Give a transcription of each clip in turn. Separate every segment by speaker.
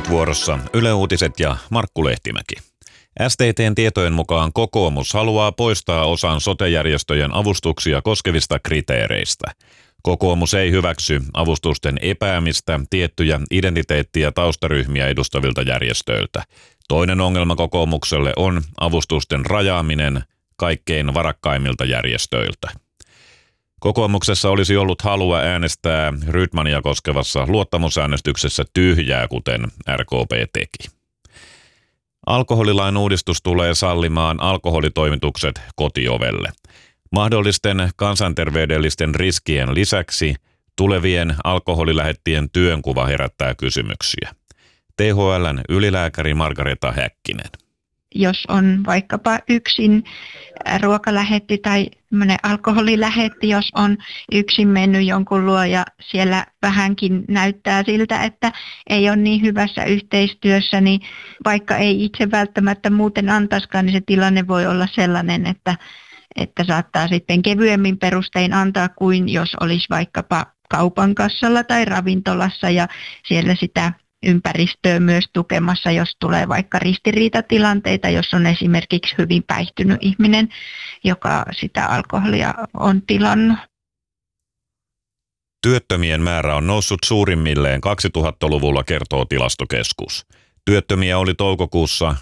Speaker 1: Nyt vuorossa Yle Uutiset ja Markku Lehtimäki. STT:n tietojen mukaan kokoomus haluaa poistaa osan sote-järjestöjen avustuksia koskevista kriteereistä. Kokoomus ei hyväksy avustusten epäämistä tiettyjä identiteetti- ja taustaryhmiä edustavilta järjestöiltä. Toinen ongelma kokoomukselle on avustusten rajaaminen kaikkein varakkaimmilta järjestöiltä. Kokoomuksessa olisi ollut halua äänestää Rydmania koskevassa luottamusäänestyksessä tyhjää, kuten RKP teki. Alkoholilain uudistus tulee sallimaan alkoholitoimitukset kotiovelle. Mahdollisten kansanterveydellisten riskien lisäksi tulevien alkoholilähettien työnkuva herättää kysymyksiä. THL:n ylilääkäri Margareta Häkkinen.
Speaker 2: Jos on vaikkapa yksin ruokalähetti tai alkoholilähetti, jos on yksin mennyt jonkun luo ja siellä vähänkin näyttää siltä, että ei ole niin hyvässä yhteistyössä, niin vaikka ei itse välttämättä muuten antaisikaan, niin se tilanne voi olla sellainen, että saattaa sitten kevyemmin perustein antaa kuin jos olisi vaikkapa kaupan kassalla tai ravintolassa ja siellä sitä ympäristöä myös tukemassa, jos tulee vaikka ristiriitatilanteita, jos on esimerkiksi hyvin päihtynyt ihminen, joka sitä alkoholia on tilannut.
Speaker 1: Työttömien määrä on noussut suurimmilleen 2000-luvulla, kertoo Tilastokeskus. Työttömiä oli toukokuussa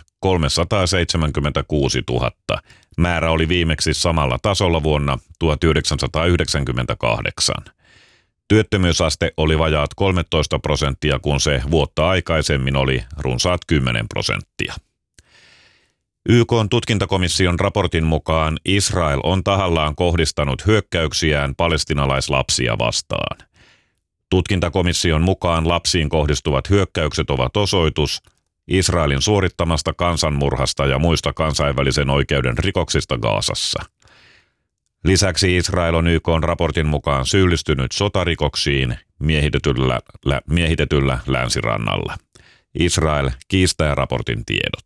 Speaker 1: 376 000. Määrä oli viimeksi samalla tasolla vuonna 1998. Työttömyysaste oli vajaat 13%, kun se vuotta aikaisemmin oli runsaat 10%. YK:n tutkintakomission raportin mukaan Israel on tahallaan kohdistanut hyökkäyksiään palestiinalaislapsia vastaan. Tutkintakomission mukaan lapsiin kohdistuvat hyökkäykset ovat osoitus Israelin suorittamasta kansanmurhasta ja muista kansainvälisen oikeuden rikoksista Gazassa. Lisäksi Israel on YK:n raportin mukaan syyllistynyt sotarikoksiin miehitetyllä länsirannalla. Israel kiistää raportin tiedot.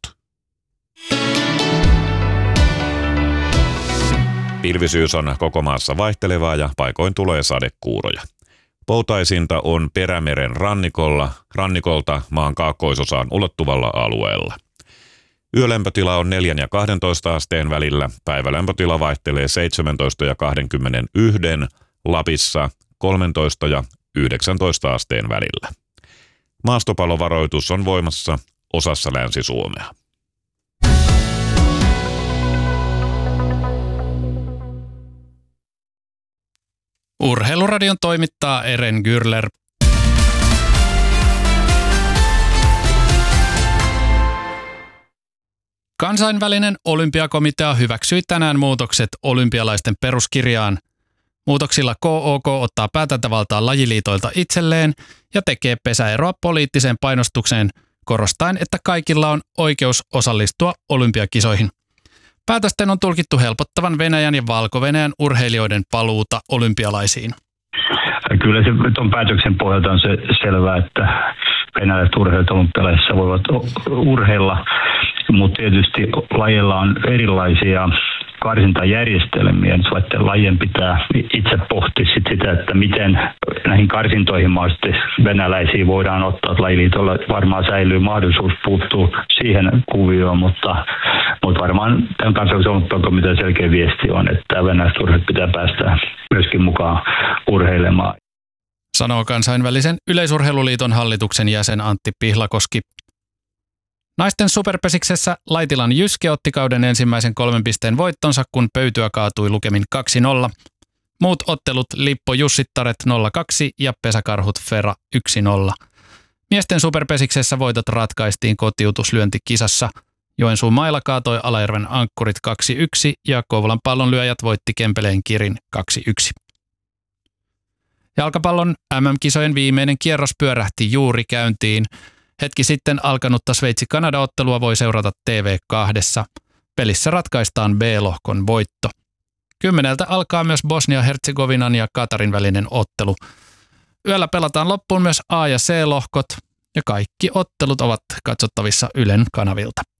Speaker 1: Pilvisyys on koko maassa vaihtelevaa ja paikoin tulee sadekuuroja. Poutaisinta on Perämeren rannikolta maan kaakkoisosaan ulottuvalla alueella. Yölämpötila on 4 ja 12 asteen välillä, päivälämpötila vaihtelee 17 ja 21, Lapissa 13 ja 19 asteen välillä. Maastopalovaroitus on voimassa osassa Länsi-Suomea.
Speaker 3: Urheiluradion toimittaa Eren Gürler. Kansainvälinen olympiakomitea hyväksyi tänään muutokset olympialaisten peruskirjaan. Muutoksilla KOK ottaa päätäntävaltaa lajiliitoilta itselleen ja tekee pesäeroa poliittiseen painostukseen, korostaen, että kaikilla on oikeus osallistua olympiakisoihin. Päätösten on tulkittu helpottavan Venäjän ja Valko-Venäjän urheilijoiden paluuta olympialaisiin.
Speaker 4: Kyllä se tuon päätöksen pohjalta on se selvää, että venäläiset urheilijat olympialaisissa voivat urheilla, mutta tietysti lajeilla on erilaisia karsintajärjestelmiä. Lajien pitää itse pohtia sitä, että miten näihin karsintoihin mahdollisesti venäläisiä voidaan ottaa. Lajiliitolla varmaan säilyy mahdollisuus puuttua siihen kuvioon, mutta varmaan tämän kansallisen olympiakomitean selkeä viesti on, että venäläiset urheilijat pitää päästä myöskin mukaan urheilemaan.
Speaker 3: Sanoo kansainvälisen yleisurheiluliiton hallituksen jäsen Antti Pihlakoski. Naisten superpesiksessä Laitilan Jyske otti kauden ensimmäisen 3 pisteen voittonsa, kun Pöytyä kaatui lukemin 2-0. Muut ottelut Lippo Jussittaret 0-2 ja Pesäkarhut Fera 1-0. Miesten superpesiksessä voitot ratkaistiin kotiutuslyöntikisassa. Joensuun Maila kaatoi Alajärven Ankkurit 2-1 ja Kouvolan Pallonlyöjät voitti Kempeleen Kirin 2-1. Jalkapallon MM-kisojen viimeinen kierros pyörähti juuri käyntiin. Hetki sitten alkanutta Sveitsi-Kanada-ottelua voi seurata TV2. Pelissä ratkaistaan B-lohkon voitto. 10 alkaa myös Bosnia-Herzegovinan ja Katarin välinen ottelu. Yöllä pelataan loppuun myös A- ja C-lohkot ja kaikki ottelut ovat katsottavissa Ylen kanavilta.